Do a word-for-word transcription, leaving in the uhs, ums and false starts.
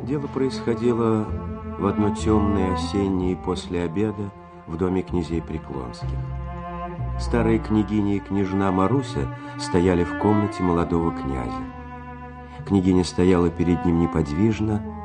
Дело происходило в одно темное осеннее после обеда в доме князей Преклонских. Старая княгиня и княжна Маруся стояли в комнате молодого князя. Княгиня стояла перед ним неподвижно,